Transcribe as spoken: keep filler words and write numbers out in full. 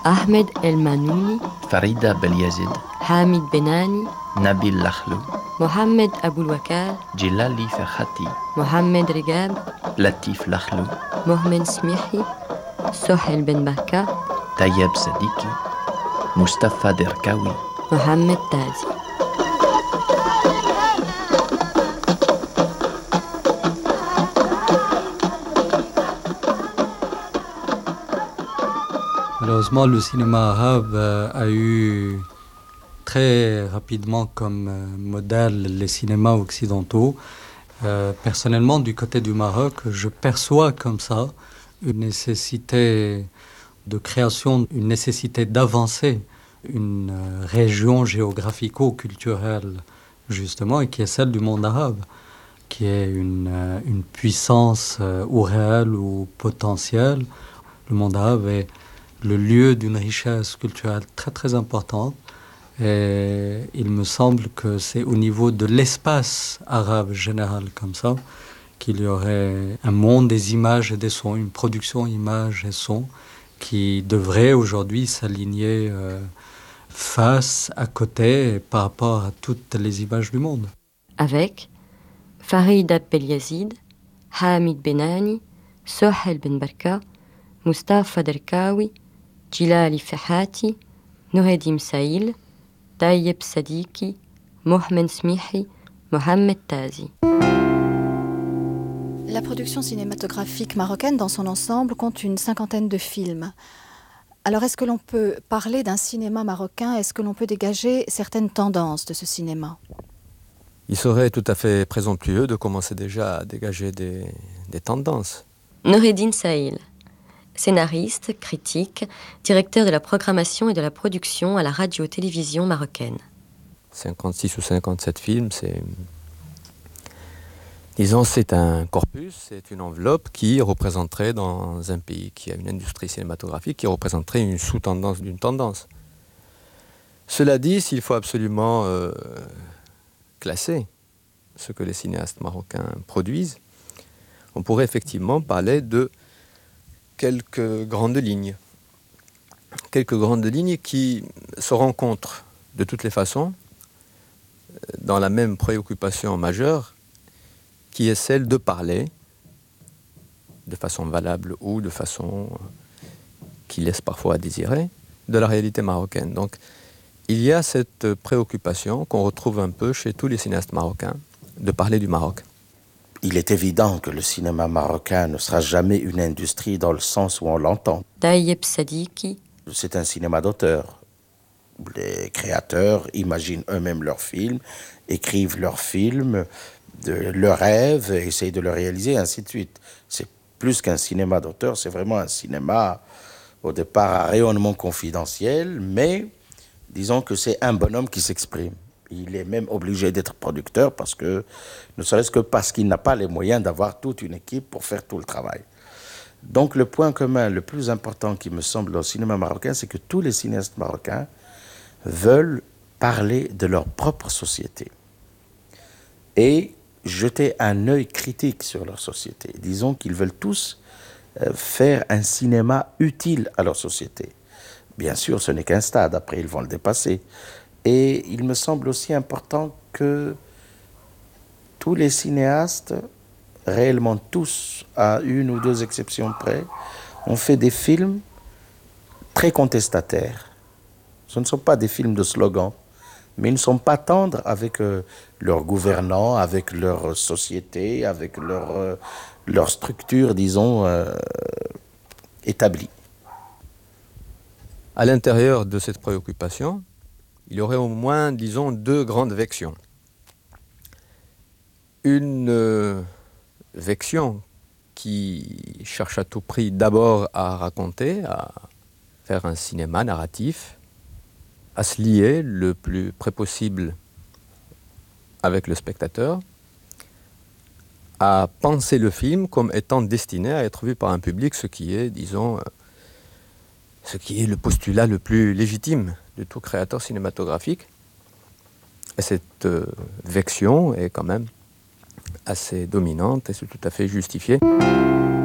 Ahmed El Manouni, Farida Beliazid, Hamid Benani, Nabil Lakhlou, Mohamed Aboulwakal, Djilali Ferhati, Mohamed Rigab, Latif Lakhlou, Mohamed Smihi, Sohel Ben Barka, Tayeb Sadiki, Mustafa Derkawi, Mohamed Tazi. Malheureusement, le cinéma arabe euh, a eu très rapidement comme euh, modèle les cinémas occidentaux. Euh, personnellement, du côté du Maroc, je perçois comme ça une nécessité de création, une nécessité d'avancer une euh, région géographico-culturelle, justement, et qui est celle du monde arabe, qui est une, euh, une puissance euh, ou réelle ou potentielle. Le monde arabe est le lieu d'une richesse culturelle très très importante. Et il me semble que c'est au niveau de l'espace arabe général comme ça qu'il y aurait un monde des images et des sons, une production images et sons qui devrait aujourd'hui s'aligner euh, face, à côté, et par rapport à toutes les images du monde. Avec Farida Beliazid, Hamid Benani, Sohel Ben Barka, Mustafa Derkawi, Djilali Ferhati, Noureddin Saïl, Tayeb Sadiki, Mohamed Smihi, Mohamed Tazi. La production cinématographique marocaine dans son ensemble compte une cinquantaine de films. Alors est-ce que l'on peut parler d'un cinéma marocain? Est-ce que l'on peut dégager certaines tendances de ce cinéma? Il serait tout à fait présomptueux de commencer déjà à dégager des, des tendances. Noureddin Saïl, scénariste, critique, directeur de la programmation et de la production à la radio-télévision marocaine. cinquante-six ou cinquante-sept films, c'est... Disons, c'est un corpus, c'est une enveloppe qui représenterait dans un pays qui a une industrie cinématographique, qui représenterait une sous-tendance d'une tendance. Cela dit, s'il faut absolument euh, classer ce que les cinéastes marocains produisent, on pourrait effectivement parler de quelques grandes lignes. Quelques grandes lignes qui se rencontrent de toutes les façons dans la même préoccupation majeure qui est celle de parler de façon valable ou de façon qui laisse parfois à désirer de la réalité marocaine. Donc il y a cette préoccupation qu'on retrouve un peu chez tous les cinéastes marocains de parler du Maroc. Il est évident que le cinéma marocain ne sera jamais une industrie dans le sens où on l'entend. Tayeb Sadiki. C'est un cinéma d'auteur. Les créateurs imaginent eux-mêmes leurs films, écrivent leurs films, de leurs rêves, essayent de le réaliser, ainsi de suite. C'est plus qu'un cinéma d'auteur, c'est vraiment un cinéma, au départ, à rayonnement confidentiel, mais disons que c'est un bonhomme qui s'exprime. Il est même obligé d'être producteur parce que, ne serait-ce que parce qu'il n'a pas les moyens d'avoir toute une équipe pour faire tout le travail. Donc le point commun le plus important qui me semble au cinéma marocain, c'est que tous les cinéastes marocains veulent parler de leur propre société et jeter un œil critique sur leur société. Disons qu'ils veulent tous euh, faire un cinéma utile à leur société. Bien sûr, ce n'est qu'un stade, après ils vont le dépasser. Et il me semble aussi important que tous les cinéastes, réellement tous, à une ou deux exceptions près, ont fait des films très contestataires. Ce ne sont pas des films de slogan, mais ils ne sont pas tendres avec euh, leurs gouvernants, avec leur société, avec leur, euh, leur structure, disons, euh, établie. À l'intérieur de cette préoccupation, il y aurait au moins, disons, deux grandes vections. Une euh, vection qui cherche à tout prix d'abord à raconter, à faire un cinéma narratif, à se lier le plus près possible avec le spectateur, à penser le film comme étant destiné à être vu par un public, ce qui est, disons, ce qui est le postulat le plus légitime de tout créateur cinématographique. Et cette euh, vection est quand même assez dominante et c'est tout à fait justifié.